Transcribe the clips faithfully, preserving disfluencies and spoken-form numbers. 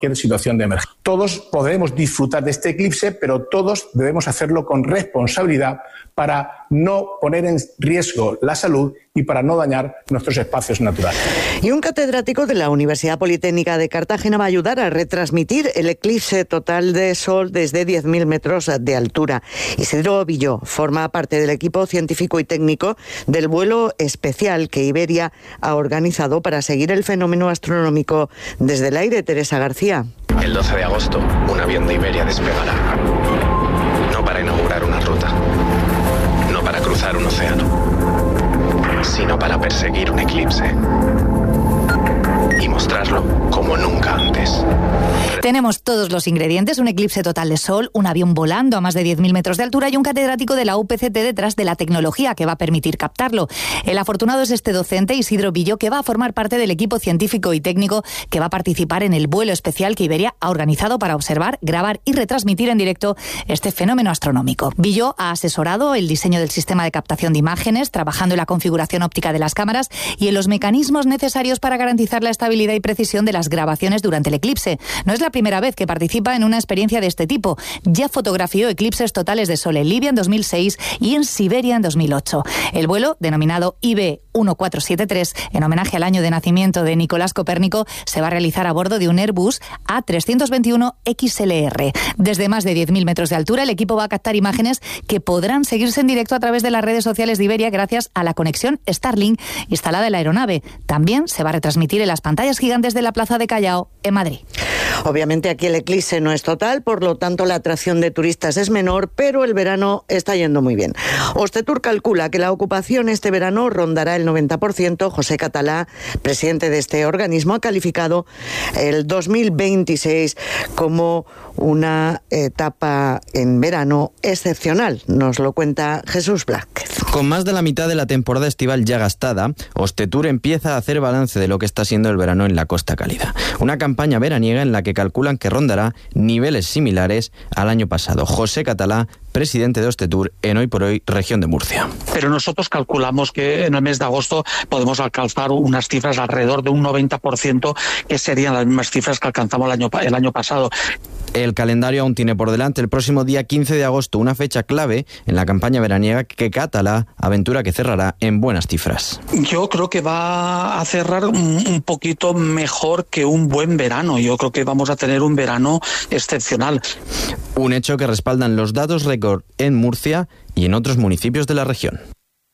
cualquier situación de emergencia. Todos podemos disfrutar de este eclipse, pero todos debemos hacerlo con responsabilidad para no poner en riesgo la salud y para no dañar nuestros espacios naturales. Y un catedrático de la Universidad Politécnica de Cartagena va a ayudar a retransmitir el eclipse total de sol desde diez mil metros de altura. Isidro Villó forma parte del equipo científico y técnico del vuelo especial que Iberia ha organizado para seguir el fenómeno astronómico desde el aire. Teresa García. El doce de agosto, un avión de Iberia despegará. No para inaugurar una ruta, no para cruzar un océano, sino para perseguir un eclipse y mostrarlo como nunca antes. Tenemos todos los ingredientes: un eclipse total de sol, un avión volando a más de diez mil metros de altura y un catedrático de la U P C T detrás de la tecnología que va a permitir captarlo. El afortunado es este docente, Isidro Villó, que va a formar parte del equipo científico y técnico que va a participar en el vuelo especial que Iberia ha organizado para observar, grabar y retransmitir en directo este fenómeno astronómico. Villó ha asesorado el diseño del sistema de captación de imágenes, trabajando en la configuración óptica de las cámaras y en los mecanismos necesarios para garantizar la estabilidad y precisión de las grabaciones durante el eclipse. No es la primera vez que participa en una experiencia de este tipo. Ya fotografió eclipses totales de sol en Libia en dos mil seis y en Siberia en dos mil ocho. El vuelo, denominado I B mil cuatrocientos setenta y tres, en homenaje al año de nacimiento de Nicolás Copérnico, se va a realizar a bordo de un Airbus A trescientos veintiuno X L R. Desde más de diez mil metros de altura, el equipo va a captar imágenes que podrán seguirse en directo a través de las redes sociales de Iberia gracias a la conexión Starlink instalada en la aeronave. También se va a retransmitir en las pantallas gigantes de la Plaza de Callao, en Madrid. Obviamente aquí el eclipse no es total, por lo tanto la atracción de turistas es menor, pero el verano está yendo muy bien. Hostetur calcula que la ocupación este verano rondará el noventa por ciento. José Catalá, presidente de este organismo, ha calificado el dos mil veintiséis como una etapa en verano excepcional. Nos lo cuenta Jesús Blázquez. Con más de la mitad de la temporada estival ya gastada, Hostetur empieza a hacer balance de lo que está siendo el verano en la Costa Cálida. Una campaña veraniega en la que calculan que rondará niveles similares al año pasado. José Catalá, presidente de Hostetur en Hoy por Hoy, región de Murcia. Pero nosotros calculamos que en el mes de agosto podemos alcanzar unas cifras alrededor de un noventa por ciento, que serían las mismas cifras que alcanzamos el año, el año pasado. El calendario aún tiene por delante el próximo día quince de agosto, una fecha clave en la campaña veraniega que Catalá aventura que cerrará en buenas cifras. Yo creo que va a cerrar un, un poquito mejor que un buen verano. Yo creo que vamos a tener un verano excepcional. Un hecho que respaldan los datos récord en Murcia y en otros municipios de la región.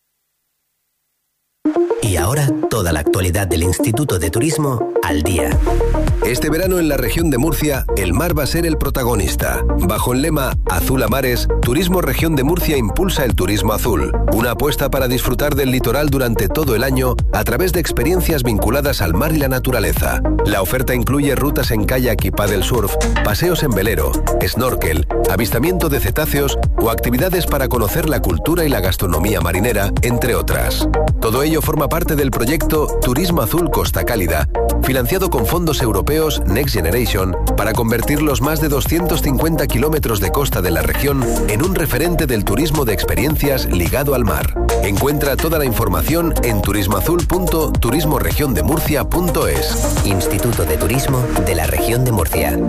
Y ahora, toda la actualidad del Instituto de Turismo al día. Este verano en la región de Murcia, el mar va a ser el protagonista. Bajo el lema Azul a Mares, Turismo Región de Murcia impulsa el turismo azul. Una apuesta para disfrutar del litoral durante todo el año a través de experiencias vinculadas al mar y la naturaleza. La oferta incluye rutas en kayak y paddle surf, paseos en velero, snorkel, avistamiento de cetáceos o actividades para conocer la cultura y la gastronomía marinera, entre otras. Todo ello forma parte del proyecto Turismo Azul Costa Cálida, financiado con fondos europeos Next Generation para convertir los más de doscientos cincuenta kilómetros de costa de la región en un referente del turismo de experiencias ligado al mar. Encuentra toda la información en turismoazul punto turismo región de murcia punto es. Instituto de Turismo de la Región de Murcia.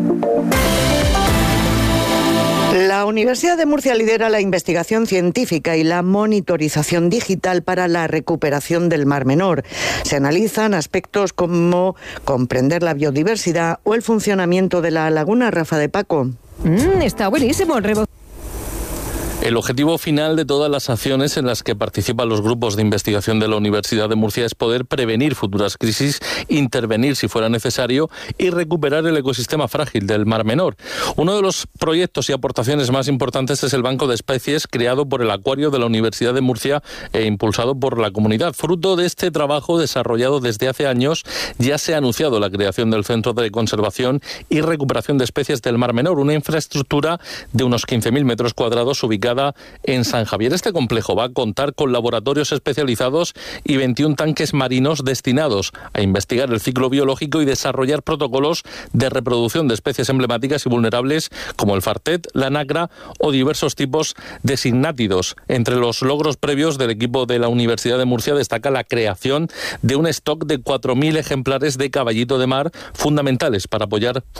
La Universidad de Murcia lidera la investigación científica y la monitorización digital para la recuperación del Mar Menor. Se analizan aspectos como comprender la biodiversidad o el funcionamiento de la laguna. Rafa de Paco. Mm, está buenísimo el rebo. El objetivo final de todas las acciones en las que participan los grupos de investigación de la Universidad de Murcia es poder prevenir futuras crisis, intervenir si fuera necesario y recuperar el ecosistema frágil del Mar Menor. Uno de los proyectos y aportaciones más importantes es el Banco de Especies creado por el Acuario de la Universidad de Murcia e impulsado por la comunidad. Fruto de este trabajo desarrollado desde hace años, ya se ha anunciado la creación del Centro de Conservación y Recuperación de Especies del Mar Menor, una infraestructura de unos quince mil metros cuadrados ubicada ubicada en San Javier. Este complejo va a contar con laboratorios especializados y veintiún tanques marinos destinados a investigar el ciclo biológico y desarrollar protocolos de reproducción de especies emblemáticas y vulnerables como el fartet, la nacra o diversos tipos de signátidos. Entre los logros previos del equipo de la Universidad de Murcia destaca la creación de un stock de cuatro mil ejemplares de caballito de mar fundamentales para apoyar